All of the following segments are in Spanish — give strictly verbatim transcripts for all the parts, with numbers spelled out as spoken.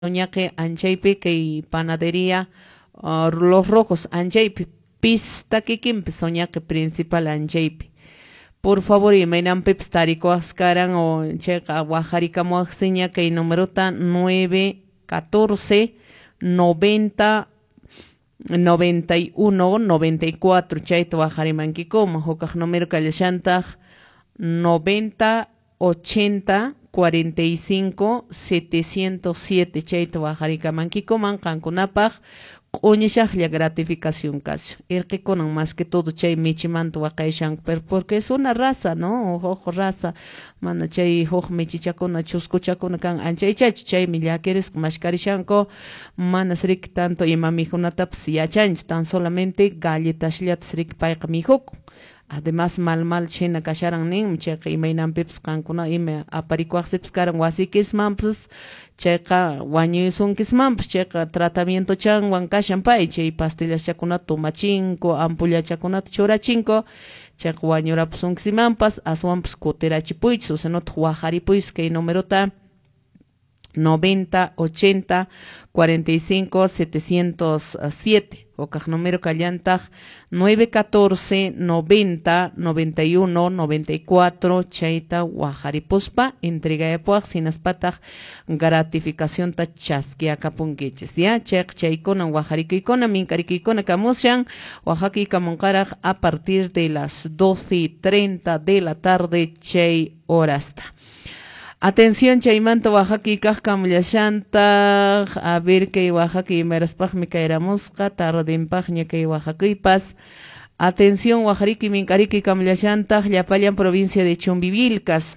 ñaqui anchaypi kay panadería uh, Los Rojos anchaypi pista kikinpi soñaqui principal anchaypi. Por favor, imaynanpipas tarikuascaran o chayqa wajarikamuaqsiña kay numerota nueve catorce noventa noventa y uno noventa y cuatro chayta wajarimankikuma hukaq numero kallashantaq noventa ochenta cuarenta y cinco setecientos siete chayta wajarikamankiman kankunapaq q'uñishaqlla gratificación kasha irqikunan más que todo chay michimanta waqayshan pero porque es una raza no huk raza mana chay huk michichakuna chuskuchakuna kan anchaychachu chaymi llakirisqa mashkarishanku mana siriki tanto ima mijunatapas yachanchu tan solamente galletashllatas riki payqa mijukun. Además mal mal china kasharan nin chayqa imaynanpipas qankuna ima aparikuaqsipas karan wasikismanpas chayqa wañuysunkismanpas chayqa tratamiento chanwan kashan pay chay pastillachakunata tumachinku ampullachakunata churachinku chayqa wañurapusunkimanpas aswanpas kutirachipuychus usanata wajaripuychus kay numerota noventa ochenta cuarenta y cinco setecientos siete hukaq número kallantaq nueve catorce noventa noventa y uno noventa y cuatro chayta wajaripuspa entregayapuaq sinaspataq gratificación ta chaskiakapunkichis ya chayqa chaykunan wajarikuykuna minkarikuykuna kamushan wajakuykamunqaraq a partir de las doce y treinta de la tarde chay horasta. Atención chaymanta Oaxaca kamllashanta a ver que Oaxaca y meraspajmi kairamusqa tardenpaqña kay Oaxacaypas. Atención Oaxaca y minkariki kamllashanta llapallan provincia de Chumbivilcas.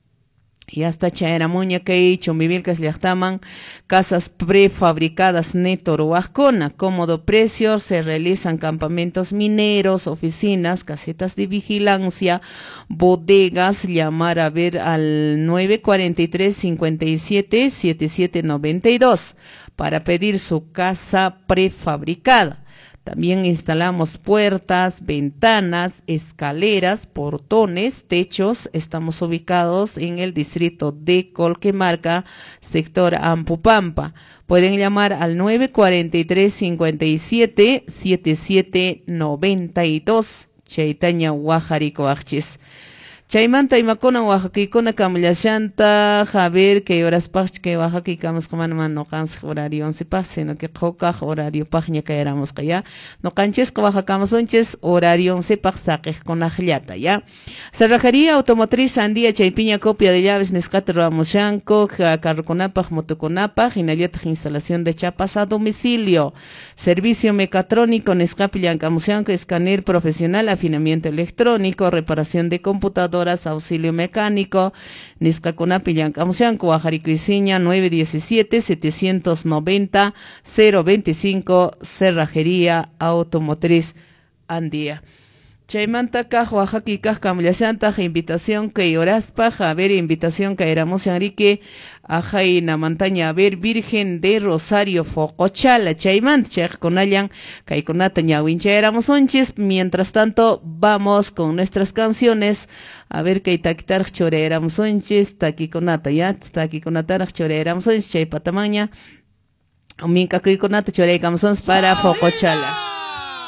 Y hasta chayramuña kay Chumbivilcas llaqtaman casas prefabricadas neto ruwaqkuna, cómodo precio, se realizan campamentos mineros, oficinas, casetas de vigilancia, bodegas, llamar a ver al nueve cuarenta y tres cincuenta y siete setenta y siete noventa y dos para pedir su casa prefabricada. También instalamos puertas, ventanas, escaleras, portones, techos. Estamos ubicados en el distrito de Colquemarca, sector Ampupampa. Pueden llamar al nueve cuarenta y tres cincuenta y siete setenta y siete noventa y dos. Chaitaña Huajaricoachis. Chaymanta imakuna Oaxaquikuna kamllashanta a ver que horas pach que Oaxaca kamus kamana man no kans horario once pach sino que hokaj horario pachña kaéramos ya no canches Oaxacamos onches horario once pach saque con ajllata ya. Cerrajería automotriz Andía Chaypiña copia de llaves Nescate Ramoshanco carroconapaj motoconapaj inaliata instalación de chapas a domicilio. Servicio mecatrónico Nescape Llancamushanco escáner profesional afinamiento electrónico reparación de computadoras auxilio mecánico, Niscacunapi Llancamushanco, Oaxaca nueve diecisiete setecientos noventa cero veinticinco, Cerrajería Automotriz Andía. Chaymanta kaj Oaxaca y kaj kamllashanta invitación que horaspa a ver invitación que éramos Enrique ajaina montaña a ver Virgen de Rosario Focochala Chaymanta chej konayan kaikonata ñawincha éramos onches. Mientras tanto vamos con nuestras canciones a ver que taquitar chore éramos onches taquiconata ya taquiconata chore éramos onches chay patamaña minka kuiconata chore éramos onches para Focochala.